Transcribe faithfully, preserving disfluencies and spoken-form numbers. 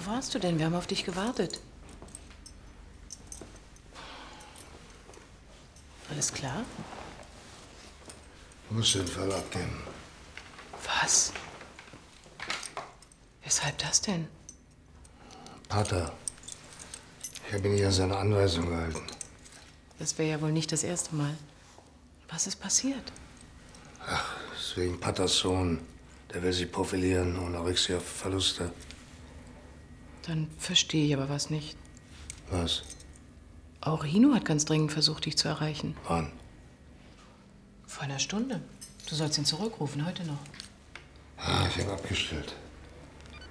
Wo warst du denn? Wir haben auf dich gewartet. Alles klar? Du musst den Fall abgeben. Was? Weshalb das denn? Pater, ich habe ihn nicht an seine Anweisung gehalten. Das wäre ja wohl nicht das erste Mal. Was ist passiert? Ach, deswegen Paters Sohn. Der will sich profilieren, Anorexia, Verluste. Dann verstehe ich aber was nicht. Was? Auch Hino hat ganz dringend versucht, dich zu erreichen. Wann? Vor einer Stunde. Du sollst ihn zurückrufen, heute noch. Ah, ich habe abgestellt.